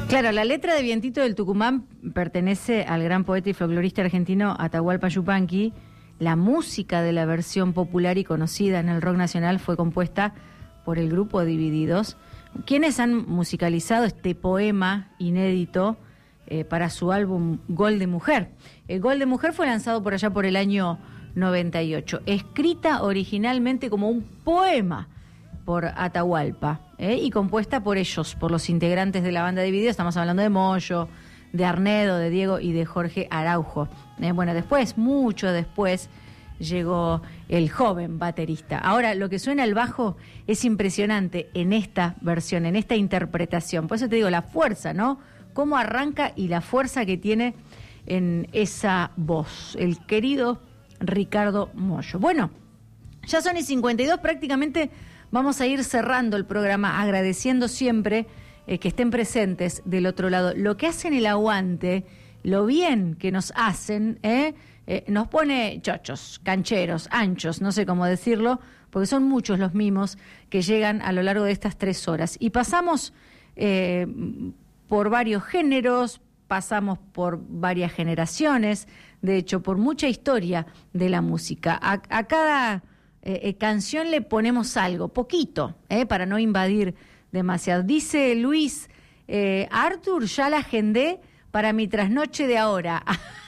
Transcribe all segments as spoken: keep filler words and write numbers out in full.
Claro, la letra de Vientito del Tucumán pertenece al gran poeta y folclorista argentino Atahualpa Yupanqui. La música de la versión popular y conocida en el rock nacional fue compuesta por el grupo Divididos, quienes han musicalizado este poema inédito eh, para su álbum Gol de Mujer. El Gol de Mujer fue lanzado por allá por el año noventa y ocho, escrita originalmente como un poema por Atahualpa, ¿eh? y compuesta por ellos, por los integrantes de la banda Divididos. Estamos hablando de Moyo, de Arnedo, de Diego y de Jorge Araujo. ¿eh? Bueno, después, mucho después, llegó el joven baterista. Ahora, lo que suena al bajo es impresionante en esta versión, en esta interpretación. Por eso te digo, la fuerza, ¿no? Cómo arranca y la fuerza que tiene en esa voz, el querido Ricardo Mollo. Bueno, ya son y cincuenta y dos, prácticamente vamos a ir cerrando el programa, agradeciendo siempre eh, que estén presentes del otro lado. Lo que hacen el aguante, lo bien que nos hacen, ¿eh? Eh, nos pone chochos, cancheros, anchos, no sé cómo decirlo, porque son muchos los mimos que llegan a lo largo de estas tres horas. Y pasamos eh, por varios géneros, pasamos por varias generaciones, de hecho, por mucha historia de la música. A, a cada eh, eh, canción le ponemos algo, poquito, eh, para no invadir demasiado. Dice Luis, eh, Arthur, ya la agendé para mi trasnoche de ahora.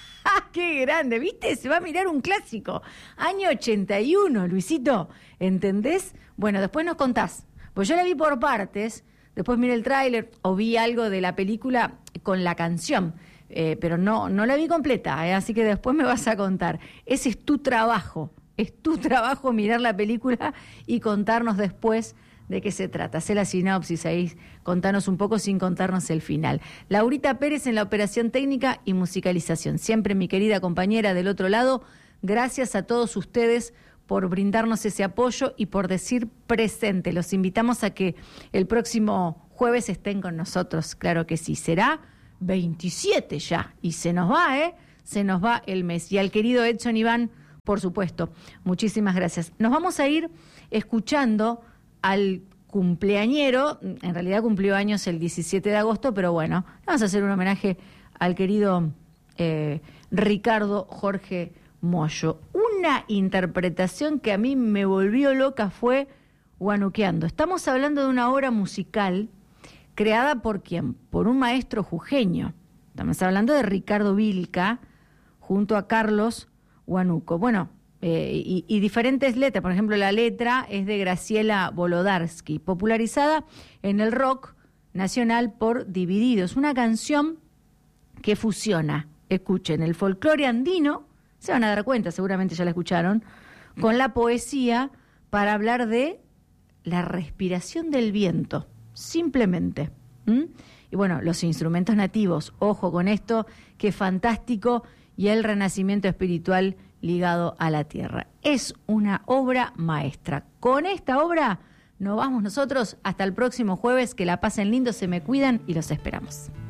¡Qué grande! ¿Viste? Se va a mirar un clásico. Año ochenta y uno, Luisito. ¿Entendés? Bueno, después nos contás. Pues yo la vi por partes, después miré el tráiler o vi algo de la película con la canción, eh, pero no, no la vi completa, eh, así que después me vas a contar. Ese es tu trabajo, es tu trabajo mirar la película y contarnos después de qué se trata. Hacé la sinopsis ahí, contanos un poco sin contarnos el final. Laurita Pérez en la operación técnica y musicalización. Siempre mi querida compañera del otro lado, gracias a todos ustedes por brindarnos ese apoyo y por decir presente. Los invitamos a que el próximo jueves estén con nosotros, claro que sí. Será veintisiete ya, y se nos va, ¿eh? Se nos va el mes. Y al querido Edson Iván, por supuesto, muchísimas gracias. Nos vamos a ir escuchando al cumpleañero, en realidad cumplió años el diecisiete de agosto, pero bueno, vamos a hacer un homenaje al querido eh, Ricardo Jorge Mollo. Una interpretación que a mí me volvió loca fue Guanuqueando. Estamos hablando de una obra musical creada por ¿quién? Por un maestro jujeño. Estamos hablando de Ricardo Vilca junto a Carlos Huánuco. Bueno, eh, y, y diferentes letras. Por ejemplo, la letra es de Graciela Volodarsky, popularizada en el rock nacional por Divididos. Una canción que fusiona, escuchen, el folclore andino, se van a dar cuenta, seguramente ya la escucharon, con la poesía para hablar de la respiración del viento, simplemente. ¿Mm? Y bueno, los instrumentos nativos, ojo con esto, que fantástico, y el renacimiento espiritual ligado a la tierra. Es una obra maestra. Con esta obra nos vamos nosotros hasta el próximo jueves. Que la pasen lindo, se me cuidan y los esperamos.